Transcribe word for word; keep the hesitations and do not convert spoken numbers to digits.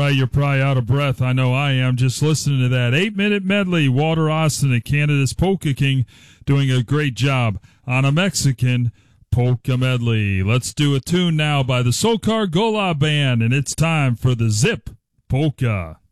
you're probably out of breath. I know I am just listening to that eight-minute medley. Walter Austin at Canada's Polka King doing a great job on a Mexican polka medley. Let's do a tune now by the Sokar Gola Band, and it's time for the Zip Polka.